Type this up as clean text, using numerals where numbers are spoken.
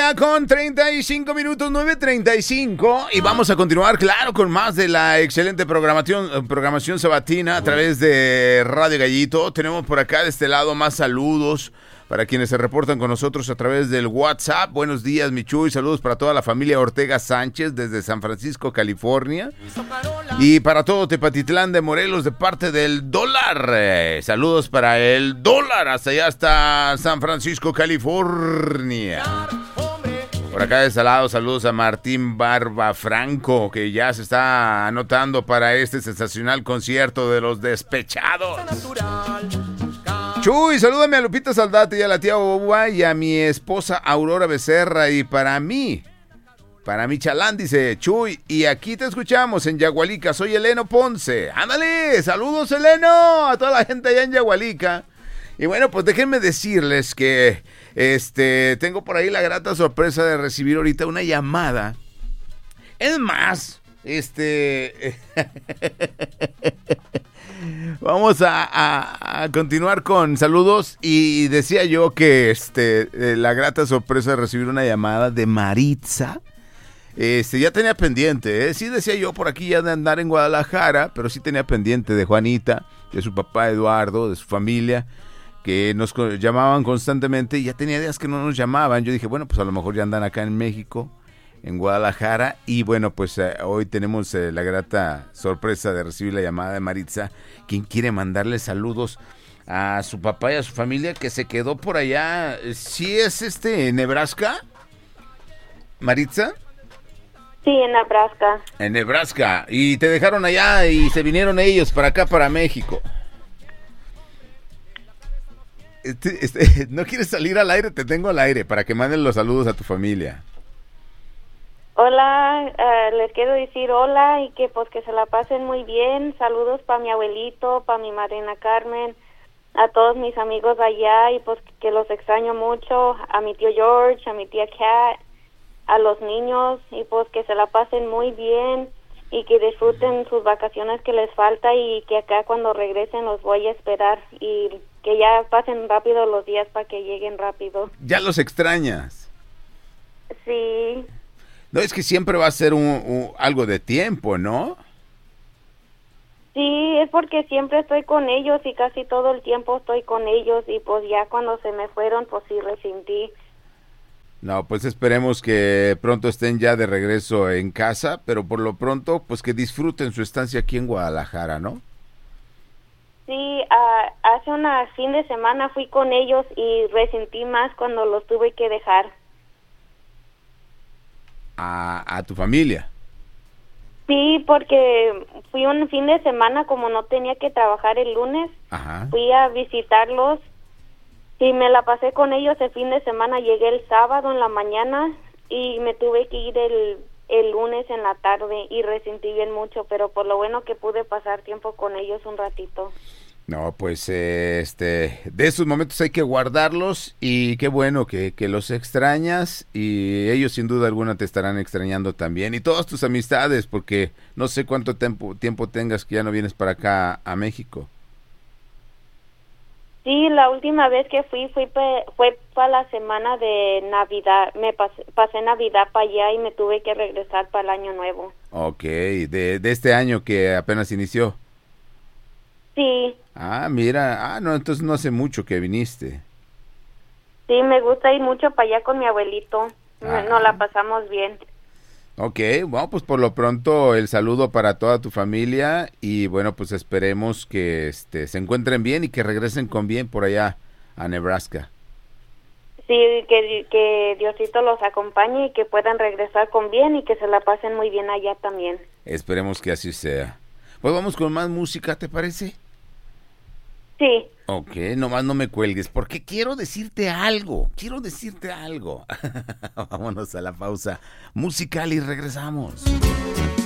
día con 35 minutos, 9:35. Y vamos a continuar, claro, con más de la excelente programación sabatina a través de Radio Gallito. Tenemos por acá de este lado más saludos para quienes se reportan con nosotros a través del WhatsApp. Buenos días, Michuy. Saludos para toda la familia Ortega Sánchez desde San Francisco, California. Y para todo Tepatitlán de Morelos de parte del Dólar. Saludos para el Dólar hasta allá, hasta San Francisco, California. Por acá de este lado, saludos a Martín Barba Franco, que ya se está anotando para este sensacional concierto de Los Despechados. Chuy, salúdame a Lupita Saldate y a la tía Boba y a mi esposa Aurora Becerra. Y para mí Chalán, dice Chuy, y aquí te escuchamos en Yagualica, soy Eleno Ponce. Ándale, saludos Eleno, a toda la gente allá en Yagualica. Y bueno, pues déjenme decirles que tengo por ahí la grata sorpresa de recibir ahorita una llamada. Es más, vamos a continuar con saludos. Y decía yo que la grata sorpresa de recibir una llamada de Maritza. Ya tenía pendiente, sí decía yo por aquí ya de andar en Guadalajara, pero sí tenía pendiente de Juanita, de su papá Eduardo, de su familia, que nos llamaban constantemente y ya tenía días que no nos llamaban. Yo dije, bueno, pues a lo mejor ya andan acá en México, en Guadalajara, y bueno, pues hoy tenemos la grata sorpresa de recibir la llamada de Maritza, quien quiere mandarle saludos a su papá y a su familia que se quedó por allá. ¿Sí es Nebraska, Maritza? Sí, en Nebraska. En Nebraska. Y te dejaron allá y se vinieron ellos para acá, para México. ¿No quieres salir al aire? Te tengo al aire para que manden los saludos a tu familia. Hola, les quiero decir hola y que pues que se la pasen muy bien. Saludos para mi abuelito, para mi madrina Carmen, a todos mis amigos allá y pues que los extraño mucho. A mi tío George, a mi tía Kat, a los niños y pues que se la pasen muy bien y que disfruten sus vacaciones que les falta y que acá cuando regresen los voy a esperar y que ya pasen rápido los días para que lleguen rápido. ¿Ya los extrañas? Sí. No, es que siempre va a ser algo de tiempo, ¿no? Sí, es porque siempre estoy con ellos y casi todo el tiempo estoy con ellos y pues ya cuando se me fueron pues sí resentí. No, pues esperemos que pronto estén ya de regreso en casa, pero por lo pronto, pues que disfruten su estancia aquí en Guadalajara, ¿no? Sí, hace una fin de semana fui con ellos y resentí más cuando los tuve que dejar. ¿A tu familia? Sí, porque fui un fin de semana como no tenía que trabajar el lunes. Ajá. Fui a visitarlos. Y me la pasé con ellos el fin de semana, llegué el sábado en la mañana y me tuve que ir el lunes en la tarde y resentí bien mucho, pero por lo bueno que pude pasar tiempo con ellos un ratito. No, pues de esos momentos hay que guardarlos y qué bueno que los extrañas y ellos sin duda alguna te estarán extrañando también y todas tus amistades porque no sé cuánto tiempo tengas que ya no vienes para acá a México. Sí, la última vez que fue para la semana de Navidad. Me pasé Navidad para allá y me tuve que regresar para el Año Nuevo. Ok, de este año que apenas inició. Sí. Ah, mira, no, entonces no hace mucho que viniste. Sí, me gusta ir mucho para allá con mi abuelito. Nos la pasamos bien. Ok, bueno, pues por lo pronto el saludo para toda tu familia y bueno, pues esperemos que se encuentren bien y que regresen con bien por allá a Nebraska. Sí, que Diosito los acompañe y que puedan regresar con bien y que se la pasen muy bien allá también. Esperemos que así sea. Pues vamos con más música, ¿te parece? Sí. Ok, nomás no me cuelgues, porque quiero decirte algo. Vámonos a la pausa musical y regresamos.